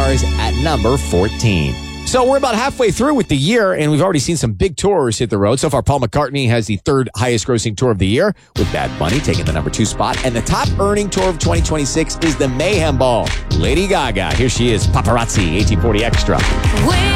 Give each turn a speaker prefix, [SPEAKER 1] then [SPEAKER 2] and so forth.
[SPEAKER 1] Stars at number 14. So we're about halfway through with the year, and we've already seen some big tours hit the road. So far, Paul McCartney has the third highest grossing tour of the year, with Bad Bunny taking the number 2 spot. And the top earning tour of 2026 is the Mayhem Ball. Lady Gaga, here she is, Paparazzi, 1840 Extra.